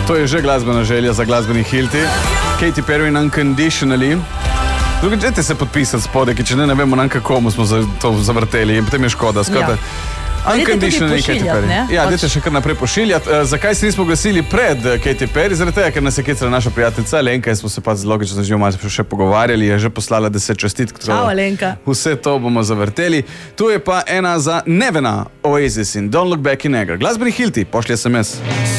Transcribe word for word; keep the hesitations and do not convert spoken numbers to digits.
To je že glasbena želja za glasbeni Hilti. Katy Perry in Unconditionally. Drugi, dajte se podpisati spodaj, ki če ne, ne vemo nam kakomu smo za to zavrteli in potem je škoda. Skrata. Ja. Unconditionally Katy Perry. Ja, dajte še kar naprej pošiljati. Uh, zakaj se nismo glasili pred Katy Perry? Zaradi tega, ker nas je kecala naša prijateljica Alenka in smo se pa logično že malo še pogovarjali, je že poslala deset čestitk. Čau, Alenka. Vse to bomo zavrteli. Tu je pa ena za Nevena, Oasis in Don't Look Back in Anger. Glasbeni Hilti, pošlji es em es.